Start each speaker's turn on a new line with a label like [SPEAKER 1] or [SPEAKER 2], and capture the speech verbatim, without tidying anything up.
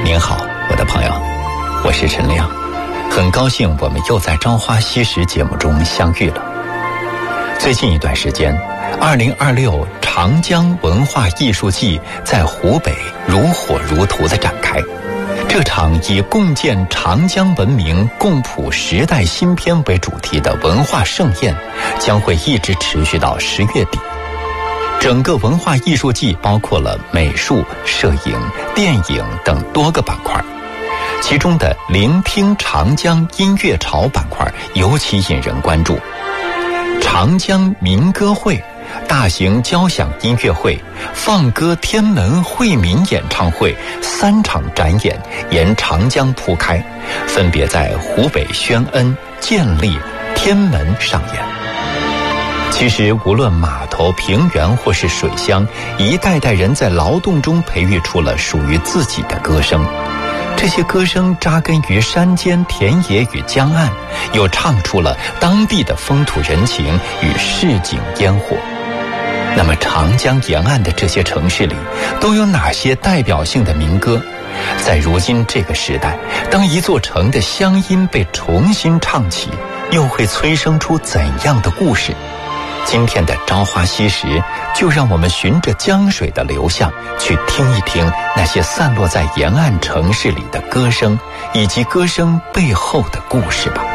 [SPEAKER 1] 您好，我的朋友，我是陈亮，很高兴我们又在《朝花夕拾》节目中相遇了。最近一段时间，二零二六长江文化艺术季在湖北如火如荼地展开。这场以共建长江文明、共谱时代新篇为主题的文化盛宴，将会一直持续到十月底。整个文化艺术季包括了美术、摄影、电影等多个板块，其中的聆听长江音乐潮板块尤其引人关注。长江民歌会、大型交响音乐会、放歌天门惠民演唱会三场展演沿长江铺开，分别在湖北宣恩、建立、天门上演。其实无论码头、平原或是水乡，一代代人在劳动中培育出了属于自己的歌声。这些歌声扎根于山间、田野与江岸，又唱出了当地的风土人情与市井烟火。那么长江沿岸的这些城市里，都有哪些代表性的民歌？在如今这个时代，当一座城的乡音被重新唱起，又会催生出怎样的故事？今天的《朝花夕拾》，就让我们循着江水的流向，去听一听那些散落在沿岸城市里的歌声，以及歌声背后的故事吧。